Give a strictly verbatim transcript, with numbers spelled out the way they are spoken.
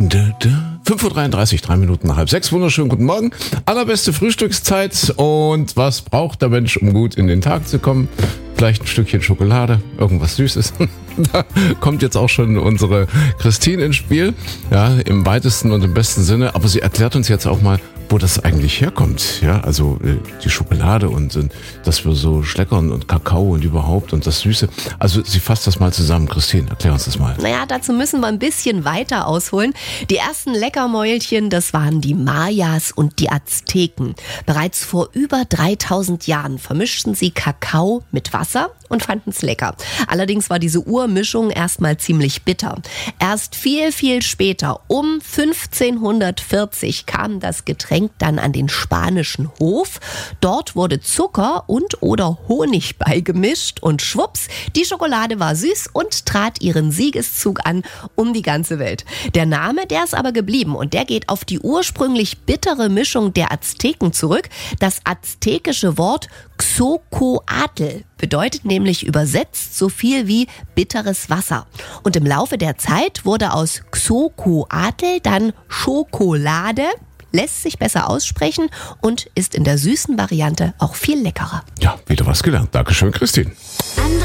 fünf Uhr dreiunddreißig, drei Minuten nach halb sechs. Wunderschönen guten Morgen. Allerbeste Frühstückszeit. Und was braucht der Mensch, um gut in den Tag zu kommen? Vielleicht ein Stückchen Schokolade, irgendwas Süßes. Da kommt jetzt auch schon unsere Christine ins Spiel. Ja, im weitesten und im besten Sinne. Aber sie erklärt uns jetzt auch mal, wo das eigentlich herkommt. Ja, also äh, die Schokolade und, und dass wir so schleckern und Kakao und überhaupt und das Süße. Also sie fasst das mal zusammen. Christine, erklär uns das mal. Naja, dazu müssen wir ein bisschen weiter ausholen. Die ersten Leckermäulchen, das waren die Mayas und die Azteken. Bereits vor über dreitausend Jahren vermischten sie Kakao mit Wasser und fanden es lecker. Allerdings war diese Urmischung erstmal ziemlich bitter. Erst viel, viel später, um fünfzehnhundertvierzig, kam das Getränk dann an den spanischen Hof. Dort wurde Zucker und oder Honig beigemischt und schwupps, die Schokolade war süß und trat ihren Siegeszug an um die ganze Welt. Der Name, der ist aber geblieben und der geht auf die ursprünglich bittere Mischung der Azteken zurück. Das aztekische Wort Xocoatl bedeutet nämlich übersetzt so viel wie bitteres Wasser. Und im Laufe der Zeit wurde aus Xocoatl dann Schokolade, lässt sich besser aussprechen und ist in der süßen Variante auch viel leckerer. Ja, wieder was gelernt. Dankeschön, Christine.